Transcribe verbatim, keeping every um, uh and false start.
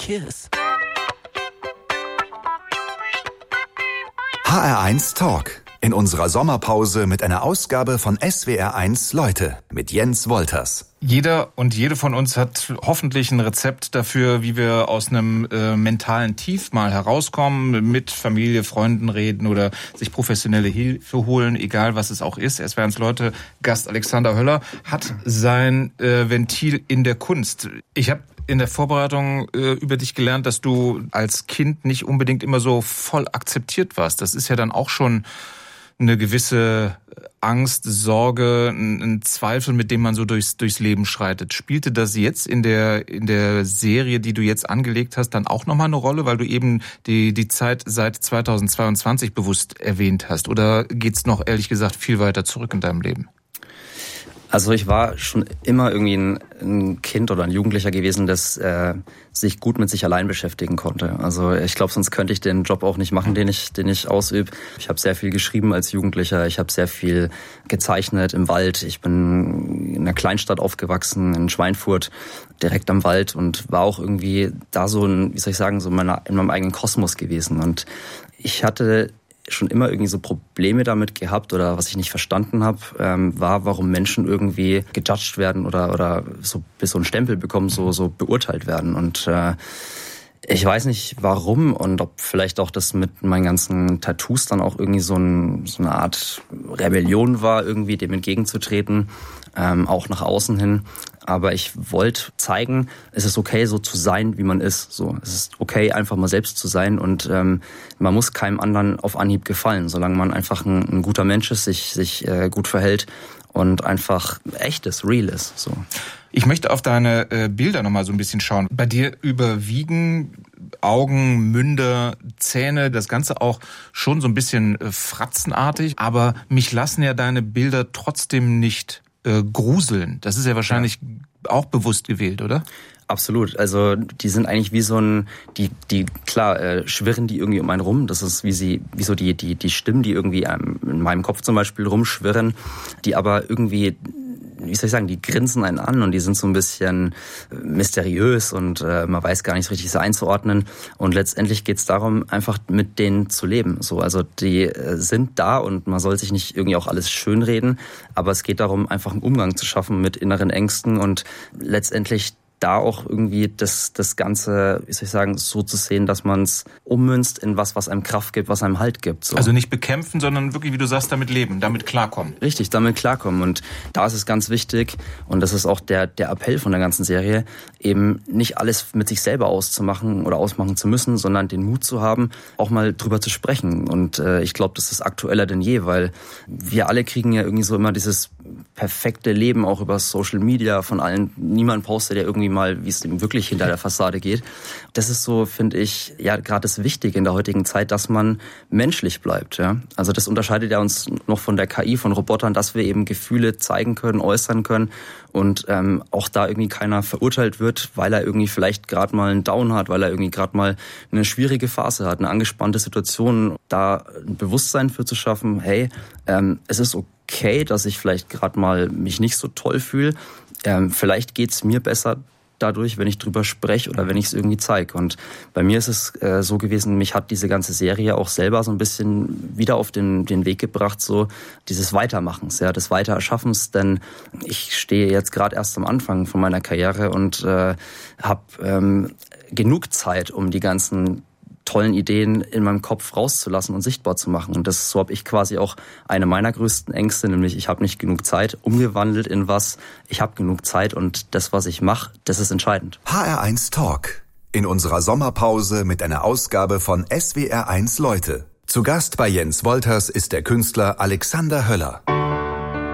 kiss. H R eins Talk. In unserer Sommerpause mit einer Ausgabe von S W R eins Leute mit Jens Wolters. Jeder und jede von uns hat hoffentlich ein Rezept dafür, wie wir aus einem äh, mentalen Tief mal herauskommen, mit Familie, Freunden reden oder sich professionelle Hilfe holen, egal was es auch ist. S W R eins Leute, Gast Alexander Höller, hat sein äh, Ventil in der Kunst. Ich habe in der Vorbereitung äh, über dich gelernt, dass du als Kind nicht unbedingt immer so voll akzeptiert warst. Das ist ja dann auch schon eine gewisse Angst, Sorge, ein, ein Zweifel, mit dem man so durchs, durchs Leben schreitet. Spielte das jetzt in der, in der Serie, die du jetzt angelegt hast, dann auch nochmal eine Rolle, weil du eben die, die Zeit seit zweitausendzweiundzwanzig bewusst erwähnt hast? Oder geht's noch, ehrlich gesagt, viel weiter zurück in deinem Leben? Also ich war schon immer irgendwie ein, ein Kind oder ein Jugendlicher gewesen, das äh, sich gut mit sich allein beschäftigen konnte. Also ich glaube, sonst könnte ich den Job auch nicht machen, den ich den ich ausübe. Ich habe sehr viel geschrieben als Jugendlicher. Ich habe sehr viel gezeichnet im Wald. Ich bin in einer Kleinstadt aufgewachsen, in Schweinfurt, direkt am Wald, und war auch irgendwie da so ein, wie soll ich sagen, so in, meiner, in meinem eigenen Kosmos gewesen. Und ich hatte schon immer irgendwie so Probleme damit gehabt, oder was ich nicht verstanden habe, ähm, war, warum Menschen irgendwie gejudged werden oder oder so bis so einen Stempel bekommen, so so beurteilt werden. Und äh, ich weiß nicht warum, und ob vielleicht auch das mit meinen ganzen Tattoos dann auch irgendwie so, ein, so eine Art Rebellion war, irgendwie dem entgegenzutreten, ähm, auch nach außen hin. Aber ich wollte zeigen, es ist okay, so zu sein, wie man ist. So, es ist okay, einfach mal selbst zu sein, und ähm, man muss keinem anderen auf Anhieb gefallen, solange man einfach ein, ein guter Mensch ist, sich sich äh, gut verhält und einfach echt ist, real ist. So. Ich möchte auf deine äh, Bilder nochmal so ein bisschen schauen. Bei dir überwiegen Augen, Münder, Zähne, das Ganze auch schon so ein bisschen äh, fratzenartig. Aber mich lassen ja deine Bilder trotzdem nicht äh, gruseln. Das ist ja wahrscheinlich ja. auch bewusst gewählt, oder? Absolut. Also die sind eigentlich wie so ein, die die klar äh, schwirren die irgendwie um einen rum. Das ist wie sie, wie so die die die Stimmen, die irgendwie ähm, in meinem Kopf zum Beispiel rumschwirren, die aber irgendwie, wie soll ich sagen, die grinsen einen an, und die sind so ein bisschen mysteriös, und äh, man weiß gar nicht so richtig, sie einzuordnen. Und letztendlich geht es darum, einfach mit denen zu leben. So, also die äh, sind da, und man soll sich nicht irgendwie auch alles schönreden, aber es geht darum, einfach einen Umgang zu schaffen mit inneren Ängsten, und letztendlich da auch irgendwie das das Ganze, wie soll ich sagen, so zu sehen, dass man es ummünzt in was, was einem Kraft gibt, was einem Halt gibt. So. Also nicht bekämpfen, sondern wirklich, wie du sagst, damit leben, damit klarkommen. Richtig, damit klarkommen. Und da ist es ganz wichtig, und das ist auch der der Appell von der ganzen Serie, eben nicht alles mit sich selber auszumachen oder ausmachen zu müssen, sondern den Mut zu haben, auch mal drüber zu sprechen. Und äh, ich glaube, das ist aktueller denn je, weil wir alle kriegen ja irgendwie so immer dieses perfekte Leben auch über Social Media von allen. Niemand postet ja irgendwie mal, wie es ihm wirklich hinter der Fassade geht. Das ist so, finde ich, ja, gerade das Wichtige in der heutigen Zeit, dass man menschlich bleibt. Ja? Also das unterscheidet ja uns noch von der K I, von Robotern, dass wir eben Gefühle zeigen können, äußern können, und ähm, auch da irgendwie keiner verurteilt wird, weil er irgendwie vielleicht gerade mal einen Down hat, weil er irgendwie gerade mal eine schwierige Phase hat, eine angespannte Situation. Da ein Bewusstsein für zu schaffen, hey, ähm, es ist okay, dass ich vielleicht gerade mal mich nicht so toll fühle. Ähm, vielleicht geht's mir besser dadurch, wenn ich drüber spreche oder wenn ich es irgendwie zeige. Und bei mir ist es äh, so gewesen, mich hat diese ganze Serie auch selber so ein bisschen wieder auf den, den Weg gebracht, so dieses Weitermachens, ja, des Weitererschaffens, denn ich stehe jetzt gerade erst am Anfang von meiner Karriere und äh, habe ähm, genug Zeit, um die ganzen tollen Ideen in meinem Kopf rauszulassen und sichtbar zu machen. Und das, so habe ich quasi auch eine meiner größten Ängste, nämlich ich habe nicht genug Zeit, umgewandelt in was, ich habe genug Zeit, und das, was ich mache, das ist entscheidend. H R eins Talk. In unserer Sommerpause mit einer Ausgabe von S W R eins Leute. Zu Gast bei Jens Wolters ist der Künstler Alexander Höller.